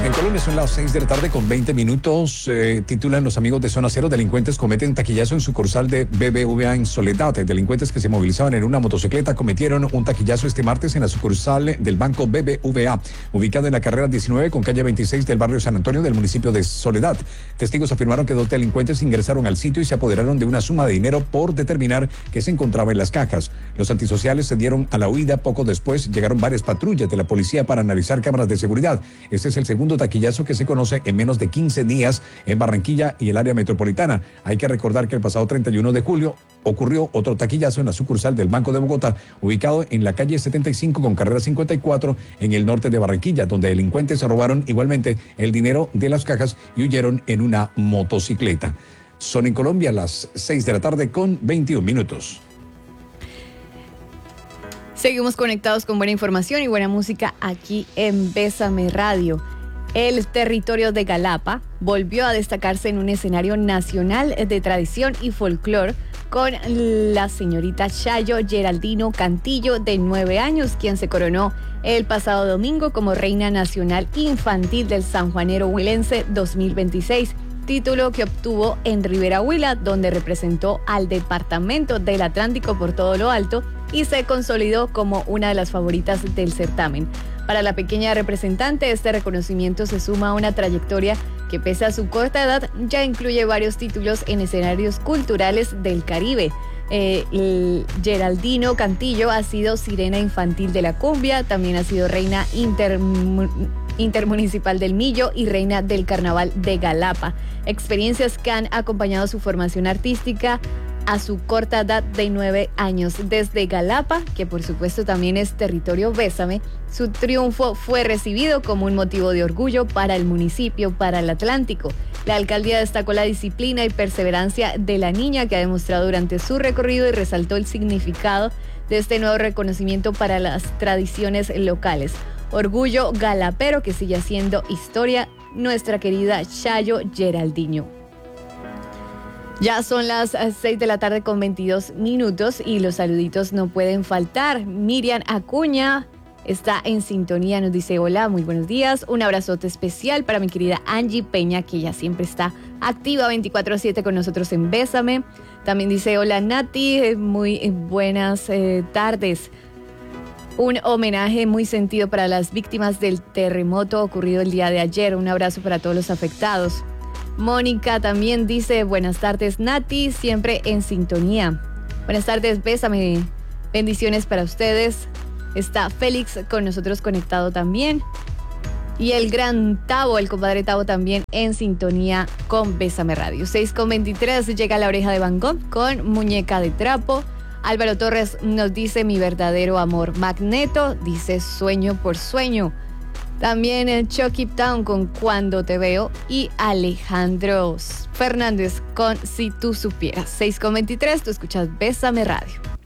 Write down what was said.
En Colombia son las 6 de la tarde con 20 minutos. Titulan los amigos de Zona Cero: delincuentes cometen taquillazo en sucursal de BBVA en Soledad. Delincuentes que se movilizaban en una motocicleta cometieron un taquillazo este martes en la sucursal del banco BBVA, ubicado en la carrera 19 con calle 26 del barrio San Antonio del municipio de Soledad. Testigos afirmaron que dos delincuentes ingresaron al sitio y se apoderaron de una suma de dinero por determinar que se encontraba en las cajas. Los antisociales se dieron a la huida. Poco después llegaron varias patrullas de la policía para analizar cámaras de seguridad. Este es el segundo taquillazo que se conoce en menos de 15 días en Barranquilla y el área metropolitana. Hay que recordar que el pasado 31 de julio ocurrió otro taquillazo en la sucursal del Banco de Bogotá, ubicado en la calle 75 con carrera 54 en el norte de Barranquilla, donde delincuentes robaron igualmente el dinero de las cajas y huyeron en una motocicleta. Son en Colombia las 6 de la tarde con 21 minutos. Seguimos conectados con buena información y buena música aquí en Bésame Radio. El territorio de Galapa volvió a destacarse en un escenario nacional de tradición y folclore con la señorita Chayo Geraldino Cantillo, de 9 años, quien se coronó el pasado domingo como Reina Nacional Infantil del Sanjuanero Huilense 2026, título que obtuvo en Rivera Huila, donde representó al departamento del Atlántico por todo lo alto y se consolidó como una de las favoritas del certamen. Para la pequeña representante, este reconocimiento se suma a una trayectoria que, pese a su corta edad, ya incluye varios títulos en escenarios culturales del Caribe. Geraldino Cantillo ha sido sirena infantil de la cumbia, también ha sido reina intermunicipal del Millo y reina del Carnaval de Galapa. Experiencias que han acompañado su formación artística a su corta edad de 9 años. Desde Galapa, que por supuesto también es territorio Bésame, su triunfo fue recibido como un motivo de orgullo para el municipio, para el Atlántico. La alcaldía destacó la disciplina y perseverancia de la niña que ha demostrado durante su recorrido y resaltó el significado de este nuevo reconocimiento para las tradiciones locales. Orgullo galapero que sigue haciendo historia, nuestra querida Chayo Geraldino. Ya son las 6 de la tarde con 22 minutos y los saluditos no pueden faltar. Miriam Acuña está en sintonía, nos dice: hola, muy buenos días. Un abrazote especial para mi querida Angie Peña, que ya siempre está activa 24/7 con nosotros en Bésame. También dice: hola Nati, muy buenas tardes. Un homenaje muy sentido para las víctimas del terremoto ocurrido el día de ayer. Un abrazo para todos los afectados. Mónica también dice: buenas tardes Nati, siempre en sintonía. Buenas tardes, Bésame. Bendiciones para ustedes. Está Félix con nosotros conectado también. Y el gran Tavo, el compadre Tavo, también en sintonía con Bésame Radio. 6:23 llega La Oreja de Van Gogh con Muñeca de Trapo. Álvaro Torres nos dice: mi verdadero amor. Magneto dice: sueño por sueño. También el Chucky Town con Cuando te veo y Alejandro Fernández con Si tú supieras. 6:23, tú escuchas Bésame Radio.